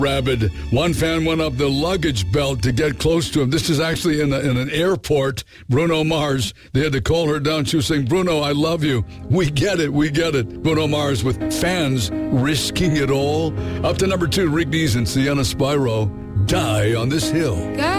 Rabid. One fan went up the luggage belt to get close to him. This is actually in an airport. Bruno Mars. They had to call her down. She was saying, Bruno, I love you. We get it. Bruno Mars with fans risking it all. Up to number 2, Rick Dees and Sienna Spyro. Die on This Hill.